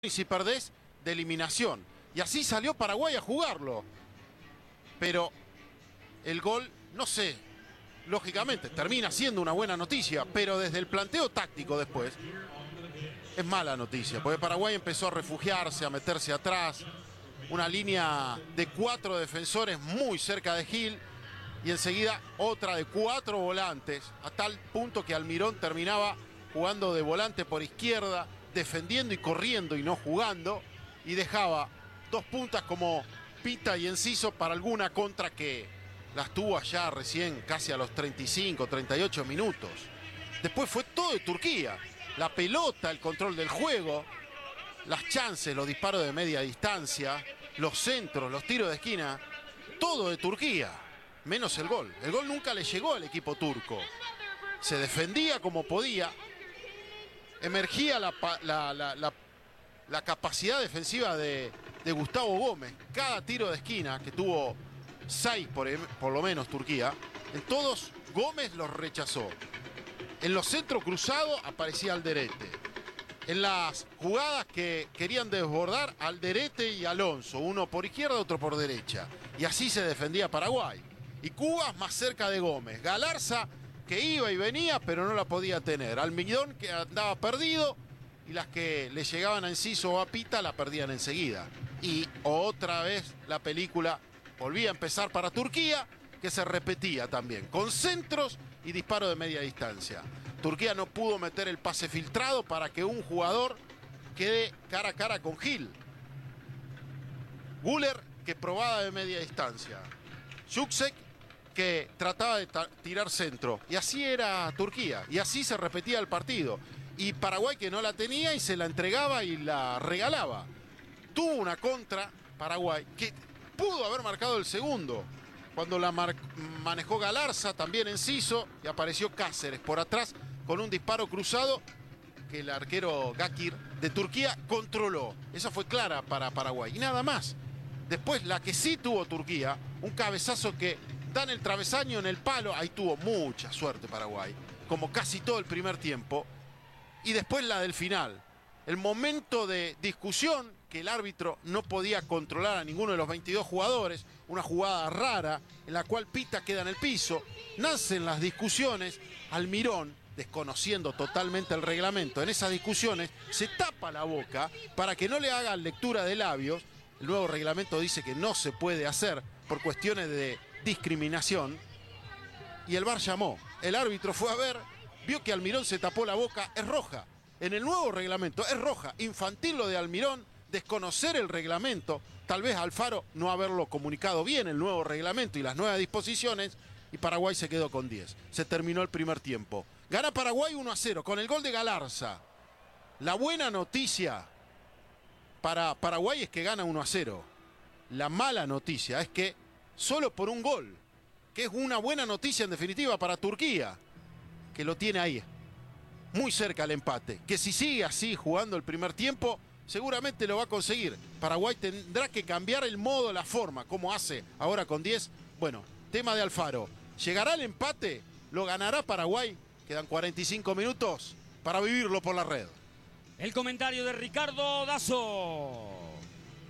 y si perdés, de eliminación. Y así salió Paraguay a jugarlo. Pero el gol, no sé, lógicamente termina siendo una buena noticia, pero desde el planteo táctico después, es mala noticia, porque Paraguay empezó a refugiarse, a meterse atrás, una línea de 4 defensores muy cerca de Gil, y enseguida otra de 4 volantes, a tal punto que Almirón terminaba jugando de volante por izquierda, defendiendo y corriendo y no jugando, y dejaba 2 puntas como Pita y Enciso para alguna contra que las tuvo allá recién casi a los 35, 38 minutos. Después fue todo de Turquía, la pelota, el control del juego, las chances, los disparos de media distancia, los centros, los tiros de esquina, todo de Turquía, menos el gol. El gol nunca le llegó al equipo turco. Se defendía como podía, emergía la capacidad defensiva de Gustavo Gómez. Cada tiro de esquina, que tuvo 6 por lo menos Turquía, en todos Gómez los rechazó. En los centros cruzados aparecía Alderete. En las jugadas que querían desbordar, Alderete y Alonso, uno por izquierda, otro por derecha. Y así se defendía Paraguay. Y Cubas más cerca de Gómez. Galarza, que iba y venía, pero no la podía tener. Almirón, que andaba perdido, y las que le llegaban a Enciso o a Pita la perdían enseguida. Y otra vez la película volvía a empezar para Turquía, que se repetía también, con centros y disparos de media distancia. Turquía no pudo meter el pase filtrado para que un jugador quede cara a cara con Gil. Güler, que probaba de media distancia. Yüksek, que trataba de tirar centro. Y así era Turquía. Y así se repetía el partido. Y Paraguay, que no la tenía y se la entregaba y la regalaba. Tuvo una contra Paraguay que pudo haber marcado el segundo. Cuando la manejó Galarza, también Enciso, y apareció Cáceres por atrás con un disparo cruzado que el arquero Gakir de Turquía controló. Esa fue clara para Paraguay. Y nada más. Después, la que sí tuvo Turquía, un cabezazo que da en el travesaño, en el palo. Ahí tuvo mucha suerte Paraguay, como casi todo el primer tiempo. Y después la del final. El momento de discusión que el árbitro no podía controlar a ninguno de los 22 jugadores. Una jugada rara en la cual Pita queda en el piso. Nacen las discusiones. Almirón, desconociendo totalmente el reglamento, en esas discusiones se tapa la boca para que no le hagan lectura de labios. El nuevo reglamento dice que no se puede hacer por cuestiones de discriminación. Y el VAR llamó. El árbitro fue a ver, vio que Almirón se tapó la boca. Es roja. En el nuevo reglamento es roja. Infantil lo de Almirón, desconocer el reglamento. Tal vez Alfaro no haberlo comunicado bien, el nuevo reglamento y las nuevas disposiciones. Y Paraguay se quedó con 10. Se terminó el primer tiempo. Gana Paraguay 1-0 con el gol de Galarza. La buena noticia para Paraguay es que gana 1-0. La mala noticia es que solo por un gol, que es una buena noticia en definitiva para Turquía, que lo tiene ahí, muy cerca al empate. Que si sigue así jugando el primer tiempo, seguramente lo va a conseguir. Paraguay tendrá que cambiar el modo, la forma, como hace ahora con 10. Bueno, tema de Alfaro. ¿Llegará el empate? ¿Lo ganará Paraguay? Quedan 45 minutos para vivirlo por la red. El comentario de Ricardo Dazo.